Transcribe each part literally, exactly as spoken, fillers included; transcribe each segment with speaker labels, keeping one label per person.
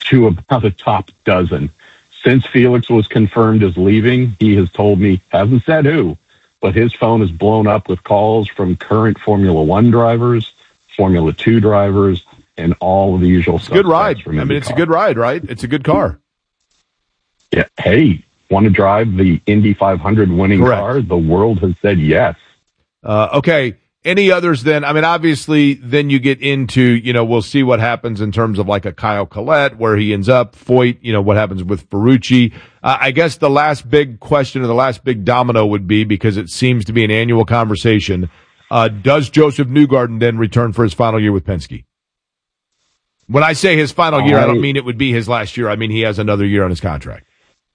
Speaker 1: to about a top dozen. Since Felix was confirmed as leaving, he has told me, hasn't said who, but his phone is blown up with calls from current Formula One drivers, Formula Two drivers, and all of the usual stuff.
Speaker 2: Good ride. I mean, it's a good ride, right? It's a good car.
Speaker 1: Yeah. Hey, want to drive the Indy five hundred winning
Speaker 2: Correct.
Speaker 1: car? The world has said yes.
Speaker 2: Uh, okay. Any others then? I mean, obviously, then you get into, you know, we'll see what happens in terms of like a Kyle Collette, where he ends up, Foyt, you know, what happens with Ferrucci. Uh, I guess the last big question or the last big domino would be, because it seems to be an annual conversation, uh, does Joseph Newgarden then return for his final year with Penske? When I say his final year, I don't mean it would be his last year. I mean he has another year on his contract.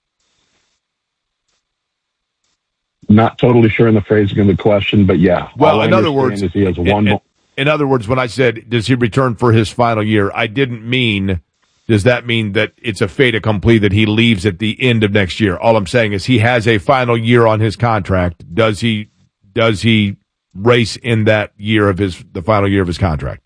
Speaker 1: Not totally sure in the phrasing of the question, but yeah.
Speaker 2: Well, in other words,
Speaker 1: is he has one
Speaker 2: in,
Speaker 1: more.
Speaker 2: in other words, when I said, does he return for his final year, I didn't mean, does that mean that it's a fait accompli that he leaves at the end of next year? All I'm saying is he has a final year on his contract. Does he, does he race in that year of his, the final year of his contract?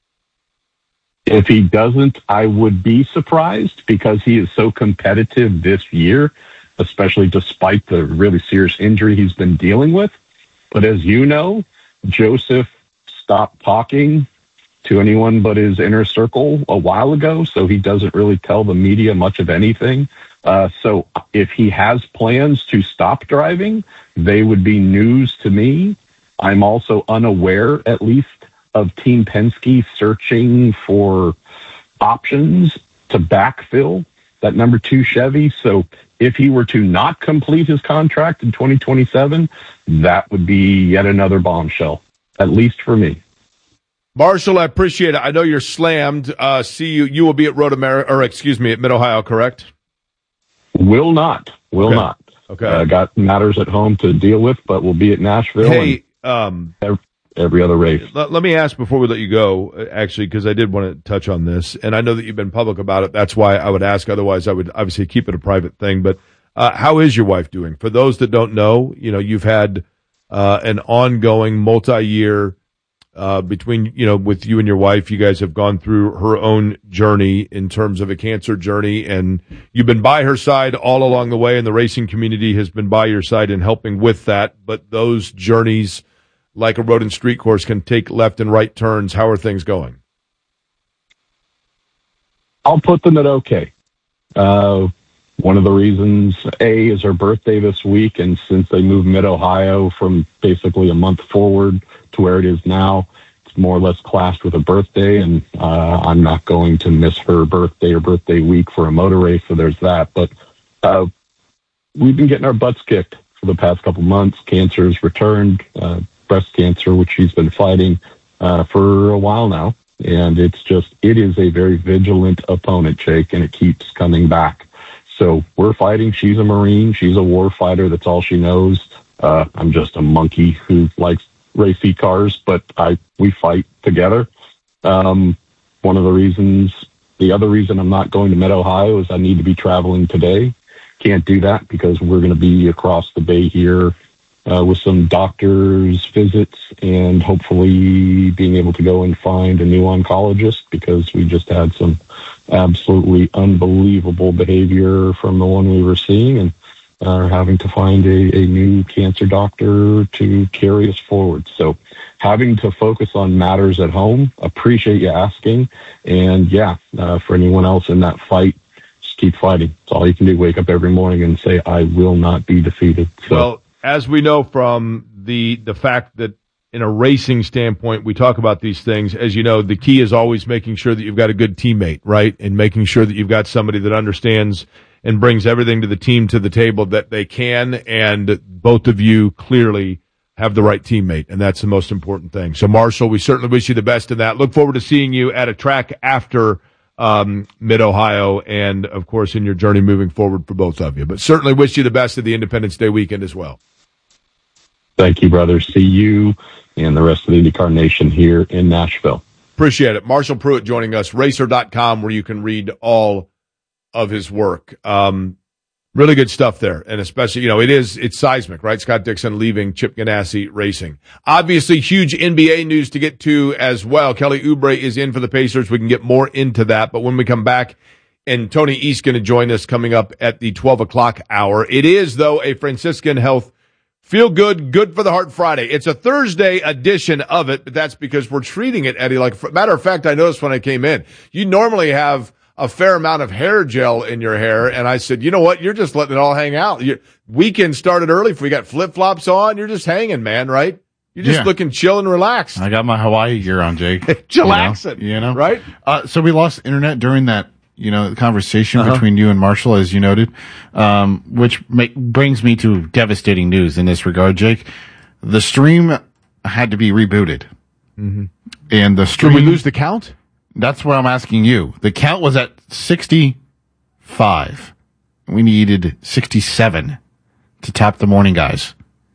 Speaker 1: If he doesn't, I would be surprised, because he is so competitive this year, especially despite the really serious injury he's been dealing with. But as you know, Joseph stopped talking to anyone but his inner circle a while ago, so he doesn't really tell the media much of anything. Uh, so if he has plans to stop driving, they would be news to me. I'm also unaware, at least, of Team Penske searching for options to backfill that number two Chevy. So if he were to not complete his contract in twenty twenty-seven, that would be yet another bombshell, at least for me.
Speaker 2: Marshall, I appreciate it. I know you're slammed. Uh, see you. You will be at Road America, or excuse me, at Mid-Ohio, correct?
Speaker 1: Will not. Will
Speaker 2: okay.
Speaker 1: not.
Speaker 2: Okay.
Speaker 1: Uh, got matters at home to deal with, but we'll be at Nashville.
Speaker 2: Hey, um,
Speaker 1: every, every other race.
Speaker 2: Let, let me ask before we let you go, actually, because I did want to touch on this, and I know that you've been public about it. That's why I would ask. Otherwise, I would obviously keep it a private thing. But uh, how is your wife doing? For those that don't know, you know, you've had uh, an ongoing multi-year uh, between, you know, with you and your wife. You guys have gone through her own journey in terms of a cancer journey, and you've been by her side all along the way, and the racing community has been by your side in helping with that. But those journeys, like a road and street course, can take left and right turns. How are things going?
Speaker 1: I'll put them at okay. Uh, one of the reasons, A, is her birthday this week, and since they moved Mid-Ohio from basically a month forward to where it is now, it's more or less clashed with a birthday, and uh, I'm not going to miss her birthday or birthday week for a motor race, so there's that. But uh, we've been getting our butts kicked for the past couple months. Cancer's returned, uh, breast cancer, which she's been fighting uh, for a while now. And it's just, it is a very vigilant opponent, Jake, and it keeps coming back. So we're fighting. She's a Marine. She's a war fighter. That's all she knows. Uh, I'm just a monkey who likes racy cars, but I, we fight together. Um, one of the reasons, the other reason I'm not going to Mid-Ohio is I need to be traveling today. Can't do that because we're going to be across the bay here Uh, with some doctors' visits and hopefully being able to go and find a new oncologist, because we just had some absolutely unbelievable behavior from the one we were seeing, and are having to find a, a new cancer doctor to carry us forward. So having to focus on matters at home. Appreciate you asking. And yeah, uh, for anyone else in that fight, just keep fighting. It's all you can do. Wake up every morning and say, I will not be defeated. So,
Speaker 2: well, as we know from the the fact that in a racing standpoint, we talk about these things, as you know, the key is always making sure that you've got a good teammate, right? And making sure that you've got somebody that understands and brings everything to the team to the table that they can. And both of you clearly have the right teammate, and that's the most important thing. So, Marshall, we certainly wish you the best in that. Look forward to seeing you at a track after um, Mid-Ohio and, of course, in your journey moving forward for both of you. But certainly wish you the best of the Independence Day weekend as well.
Speaker 1: Thank you, brother. See you and the rest of the IndyCar Nation here in Nashville.
Speaker 2: Appreciate it. Marshall Pruett joining us, racer dot com, where you can read all of his work. Um, really good stuff there. And especially, you know, it is, it's seismic, right? Scott Dixon leaving Chip Ganassi Racing. Obviously, huge N B A news to get to as well. Kelly Oubre is in for the Pacers. We can get more into that. But when we come back, and Tony East going to join us coming up at the twelve o'clock hour. It is, though, a Franciscan Health Feel Good, Good for the Heart Friday. It's a Thursday edition of it, but that's because we're treating it, Eddie. Like, matter of fact, I noticed when I came in, you normally have a fair amount of hair gel in your hair, and I said, you know what? You're just letting it all hang out. Your weekend started early. If we got flip-flops on, you're just hanging, man, right? You're just
Speaker 3: yeah.
Speaker 2: looking chill and relaxed.
Speaker 3: I got my Hawaii gear on, Jake.
Speaker 2: Chillaxing,
Speaker 3: you know, you know?
Speaker 2: right?
Speaker 3: Uh, so we lost internet during that, you know, conversation
Speaker 2: uh-huh.
Speaker 3: between you and Marshall, as you noted, um, which ma- brings me to devastating news in this regard, Jake. The stream had to be rebooted.
Speaker 2: Mm-hmm.
Speaker 3: And the stream...
Speaker 2: Did we lose the count?
Speaker 3: That's what I'm asking you. The count was at sixty-five. We needed sixty-seven to top the morning guys.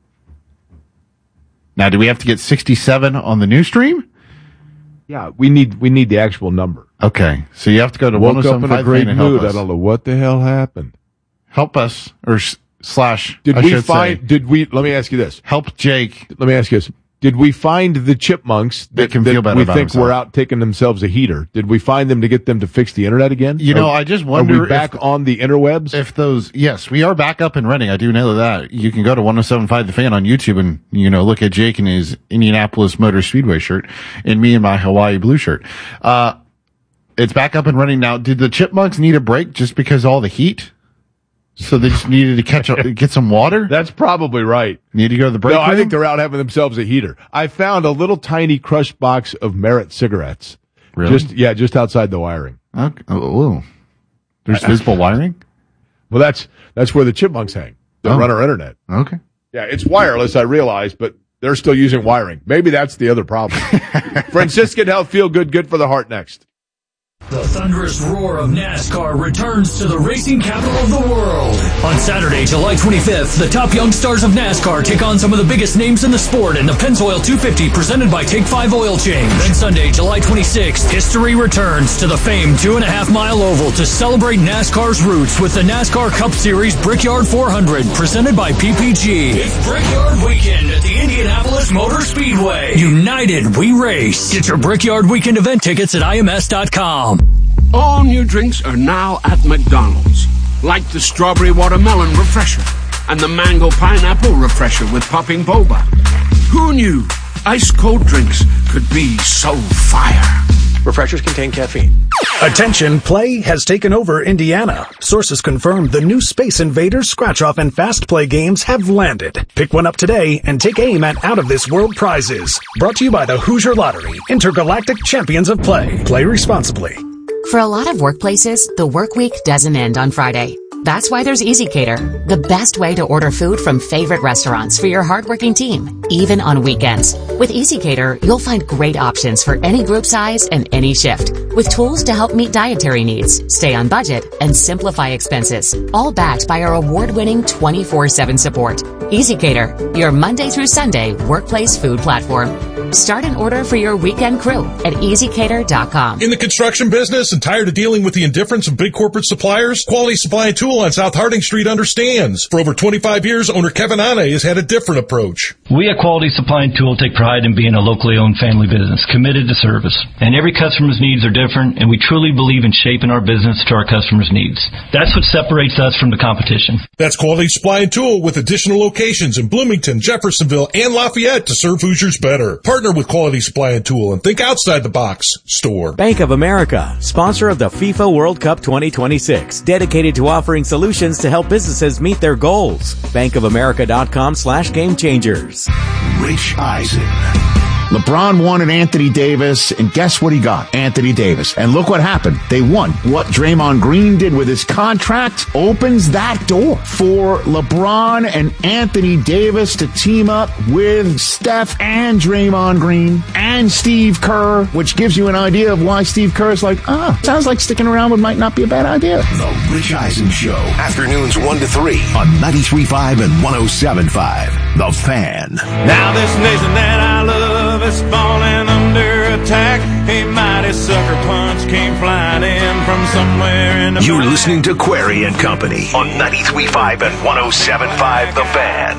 Speaker 3: Now, do we have to get sixty-seven on the new stream?
Speaker 2: Yeah, we need we need the actual number.
Speaker 3: Okay, so you have to go to
Speaker 2: Woke
Speaker 3: one oh seven
Speaker 2: up
Speaker 3: point
Speaker 2: in a
Speaker 3: five
Speaker 2: great
Speaker 3: and help
Speaker 2: mood.
Speaker 3: us.
Speaker 2: I don't know what the hell happened.
Speaker 3: Help us, or s- slash.
Speaker 2: Did
Speaker 3: I
Speaker 2: we
Speaker 3: should
Speaker 2: find?
Speaker 3: say.
Speaker 2: Did we? Let me ask you this.
Speaker 3: Help Jake?
Speaker 2: Let me ask you this. Did we find the chipmunks
Speaker 3: They
Speaker 2: that,
Speaker 3: can
Speaker 2: that
Speaker 3: feel better
Speaker 2: we
Speaker 3: about
Speaker 2: think
Speaker 3: themselves.
Speaker 2: were out taking themselves a heater? Did we find them to get them to fix the internet again?
Speaker 3: You know,
Speaker 2: Are-
Speaker 3: I just
Speaker 2: Are
Speaker 3: wonder
Speaker 2: we back
Speaker 3: if,
Speaker 2: on the interwebs?
Speaker 3: if those. Yes, we are back up and running. I do know that. You can go to one oh seven point five The Fan on YouTube and you know look at Jake in his Indianapolis Motor Speedway shirt and me in my Hawaii blue shirt. Uh, it's back up and running now. Did the chipmunks need a break just because of all the heat? So they just needed to catch up, get some water?
Speaker 2: That's probably right.
Speaker 3: Need to go to the break
Speaker 2: No,
Speaker 3: room?
Speaker 2: I think they're out having themselves a heater. I found a little tiny crushed box of Merit cigarettes.
Speaker 3: Really?
Speaker 2: Just yeah, just outside the wiring.
Speaker 3: Okay. Oh, ooh. There's visible wiring?
Speaker 2: Well, that's that's where the chipmunks hang. They
Speaker 3: Oh.
Speaker 2: run our internet.
Speaker 3: Okay.
Speaker 2: Yeah, it's wireless, I realize, but they're still using wiring. Maybe that's the other problem. Franciscan Health Feel Good, Good for the Heart next.
Speaker 4: The thunderous roar of NASCAR returns to the racing capital of the world. On Saturday, July twenty-fifth, the top young stars of NASCAR take on some of the biggest names in the sport in the Pennzoil two fifty presented by Take five Oil Change. Then Sunday, July twenty-sixth, history returns to the famed two and a half mile oval to celebrate NASCAR's roots with the NASCAR Cup Series Brickyard four hundred presented by P P G. It's Brickyard Weekend at the Indianapolis Motor Speedway. United, we race. Get your Brickyard Weekend event tickets at I M S dot com.
Speaker 5: All new drinks are now at McDonald's, like the strawberry watermelon refresher and the mango pineapple refresher with popping boba. Who knew ice cold drinks could be so fire?
Speaker 6: Refreshers contain caffeine.
Speaker 7: Attention, play has taken over Indiana. Sources confirm the new Space Invaders, Scratch-Off, and Fast Play games have landed. Pick one up today and take aim at out-of-this-world prizes. Brought to you by the Hoosier Lottery, Intergalactic Champions of Play. Play responsibly.
Speaker 8: For a lot of workplaces, the work week doesn't end on Friday. That's why there's EasyCater, the best way to order food from favorite restaurants for your hardworking team, even on weekends. With EasyCater, you'll find great options for any group size and any shift, with tools to help meet dietary needs, stay on budget, and simplify expenses, all backed by our award-winning twenty-four seven support. EasyCater, your Monday through Sunday workplace food platform. Start an order for your weekend crew at easy cater dot com.
Speaker 9: In the construction business and tired of dealing with the indifference of big corporate suppliers? Quality Supply and Tool on South Harding Street understands. For over twenty-five years, owner Kevin Ane has had a different approach.
Speaker 10: We at Quality Supply and Tool take pride in being a locally owned family business, committed to service. And every customer's needs are different, and we truly believe in shaping our business to our customers' needs. That's what separates us from the competition.
Speaker 9: That's Quality Supply and Tool with additional locations in Bloomington, Jeffersonville, and Lafayette to serve Hoosiers better. Partner with Quality Supply and Tool and think outside the box. Store.
Speaker 11: Bank of America, sponsor of the FIFA World Cup twenty twenty-six, dedicated to offering solutions to help businesses meet their goals. bankofamerica.com slash game changers.
Speaker 12: Rich Eisen. LeBron wanted Anthony Davis, and guess what he got? Anthony Davis. And look what happened. They won. What Draymond Green did with his contract opens that door for LeBron and Anthony Davis to team up with Steph and Draymond Green and Steve Kerr, which gives you an idea of why Steve Kerr is like, ah, sounds like sticking around with might not be a bad idea.
Speaker 13: The Rich Eisen Show. Afternoons one to three on ninety-three point five and one oh seven point five. The Fan.
Speaker 14: Now this nation that I love is falling under attack. A mighty sucker punch came flying in from somewhere in the
Speaker 13: You're listening to Query and Company on ninety-three point five and one oh seven point five The Fan.